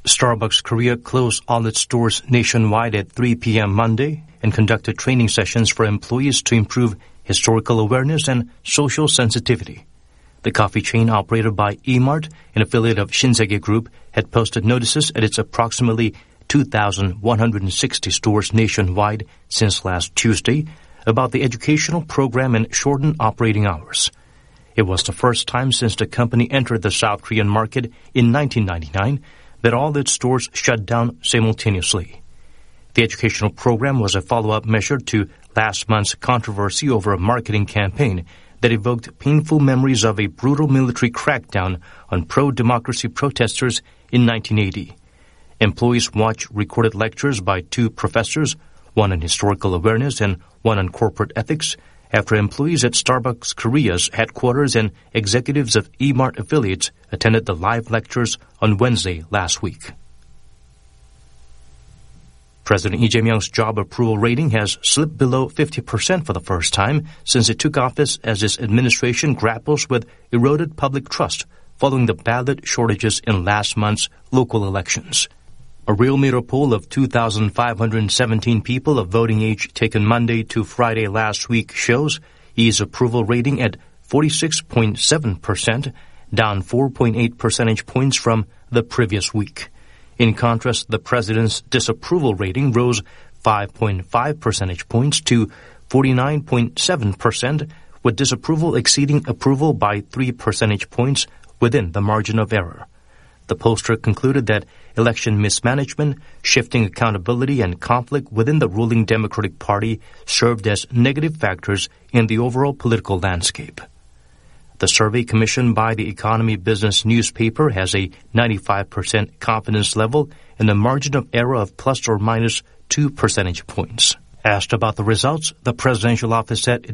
Starbucks Korea closed all its stores nationwide at 3 p.m. Monday and conducted training sessions for employees to improve historical awareness and social sensitivity. The coffee chain operated by E-Mart, an affiliate of Shinsegae Group, had posted notices at its approximately 2,160 stores nationwide since last Tuesday about the educational program and shortened operating hours. It was the first time since the company entered the South Korean market in 1999 that all its stores shut down simultaneously. The educational program was a follow-up measure to last month's controversy over a marketing campaign that evoked painful memories of a brutal military crackdown on pro-democracy protesters in 1980. Employees watched recorded lectures by two professors, one on historical awareness and one on corporate ethics, after employees at Starbucks Korea's headquarters and executives of E-Mart affiliates attended the live lectures on Wednesday last week. President Lee Jae-myung's job approval rating has slipped below 50% for the first time since it took office as his administration grapples with eroded public trust following the ballot shortages in last month's local elections. A Realmeter poll of 2,517 people of voting age taken Monday to Friday last week shows Lee's approval rating at 46.7%, down 4.8 percentage points from the previous week. In contrast, the president's disapproval rating rose 5.5 percentage points to 49.7%, with disapproval exceeding approval by 3 percentage points within the margin of error. The pollster concluded that election mismanagement, shifting accountability, and conflict within the ruling Democratic Party served as negative factors in the overall political landscape. The survey commissioned by the Economy Business newspaper has a 95% confidence level and a margin of error of plus or minus 2 percentage points. Asked about the results, the presidential office said